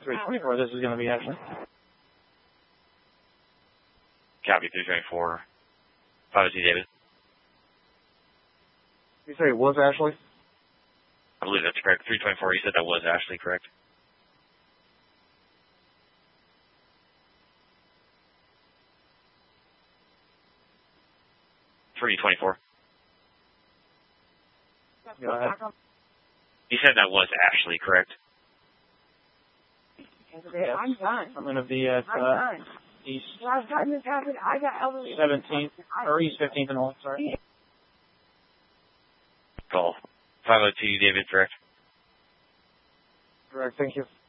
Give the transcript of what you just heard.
324, this is going to be Ashley. Copy, 324. 502 David. You say it was Ashley? I believe that's correct. 324, you said that was Ashley, correct? You said that was Ashley, correct? Yes. I'm done. I'm going to be at East Last time this happened, I got elderly. 17th, or East 15th and all, sorry. Call. 502 David, correct? Correct, thank you.